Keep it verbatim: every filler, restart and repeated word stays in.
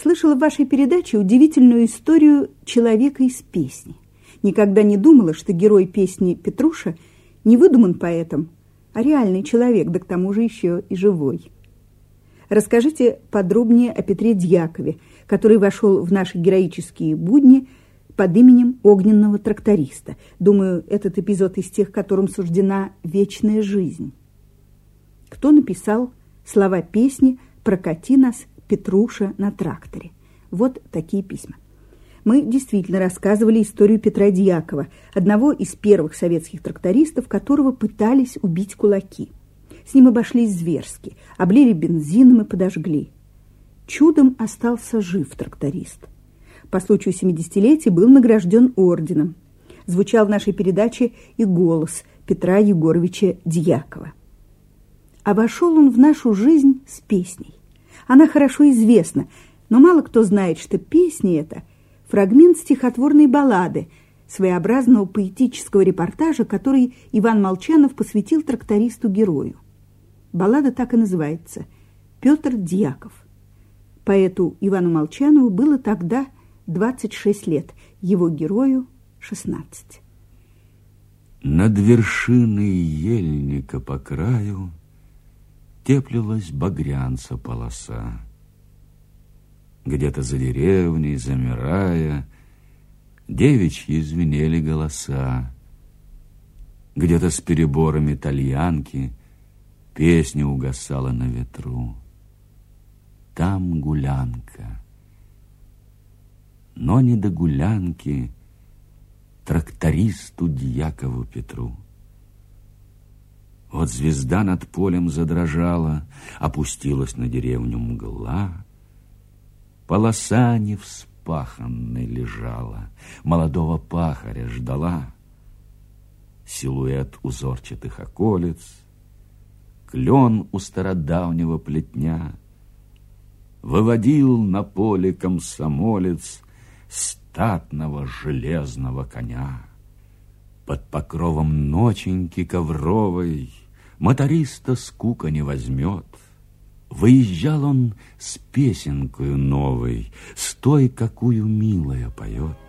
Слышала в вашей передаче удивительную историю человека из песни. Никогда не думала, что герой песни Петруша не выдуман поэтом, а реальный человек, да к тому же еще и живой. Расскажите подробнее о Петре Дьякове, который вошел в наши героические будни под именем огненного тракториста. Думаю, этот эпизод из тех, которым суждена вечная жизнь. Кто написал слова песни «Прокати нас, Петруша, на тракторе»? Вот такие письма. Мы действительно рассказывали историю Петра Дьякова, одного из первых советских трактористов, которого пытались убить кулаки. С ним обошлись зверски, облили бензином и подожгли. Чудом остался жив тракторист. По случаю семидесятилетия был награжден орденом. Звучал в нашей передаче и голос Петра Егоровича Дьякова. А вошел он в нашу жизнь с песней. Она хорошо известна, но мало кто знает, что песня эта – фрагмент стихотворной баллады, своеобразного поэтического репортажа, который Иван Молчанов посвятил трактористу-герою. Баллада так и называется «Петр Дьяков». Поэту Ивану Молчанову было тогда двадцать шесть лет, его герою – шестнадцать. Над вершиной ельника по краю теплилась багрянца полоса. Где-то за деревней, замирая, девичьи звенели голоса. Где-то с переборами тальянки песня угасала на ветру. Там гулянка. Но не до гулянки трактористу Дьякову Петру. Вот звезда над полем задрожала, опустилась на деревню мгла. Полоса невспаханной лежала, молодого пахаря ждала. Силуэт узорчатых околиц, клен у стародавнего плетня. Выводил на поле комсомолец статного железного коня. Под покровом ноченьки ковровой моториста скука не возьмет. Выезжал он с песенкою новой, с той, какую милая поет.